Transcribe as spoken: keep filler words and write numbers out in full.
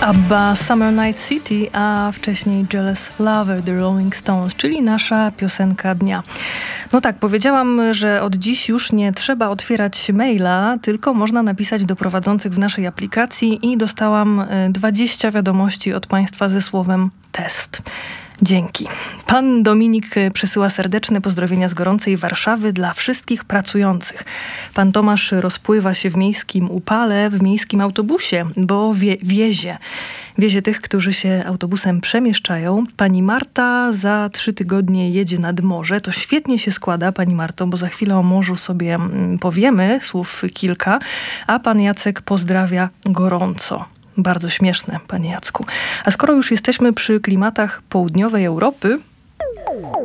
ABBA, Summer Night City, a wcześniej Jealous Lover, The Rolling Stones, czyli nasza piosenka dnia. No tak, powiedziałam, że od dziś już nie trzeba otwierać maila, tylko można napisać do prowadzących w naszej aplikacji i dostałam dwadzieścia wiadomości od Państwa ze słowem test. Dzięki. Pan Dominik przesyła serdeczne pozdrowienia z gorącej Warszawy dla wszystkich pracujących. Pan Tomasz rozpływa się w miejskim upale, w miejskim autobusie, bo wie, wiezie. Wiezie tych, którzy się autobusem przemieszczają. Pani Marta za trzy tygodnie jedzie nad morze. To świetnie się składa, pani Marto, bo za chwilę o morzu sobie powiemy, słów kilka. A pan Jacek pozdrawia gorąco. Bardzo śmieszne, panie Jacku. A skoro już jesteśmy przy klimatach południowej Europy,